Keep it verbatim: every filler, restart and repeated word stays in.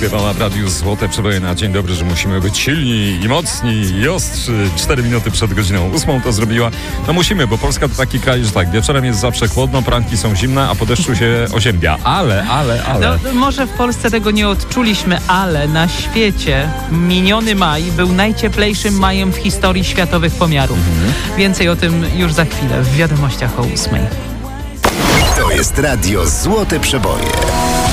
śpiewała w radiu Złote Przeboje na dzień dobry, że musimy być silni i mocni i ostrzy. Cztery minuty przed godziną ósmą to zrobiła. No musimy, bo Polska to taki kraj, że tak, wieczorem jest zawsze chłodno, pranki są zimne, a po deszczu się oziębia. Ale, ale, ale... No, może w Polsce tego nie odczuliśmy, ale na świecie miniony maj był najcieplejszym majem w historii światowych pomiarów. Mhm. Więcej o tym już za chwilę w wiadomościach o ósmej. To jest radio Złote Przeboje.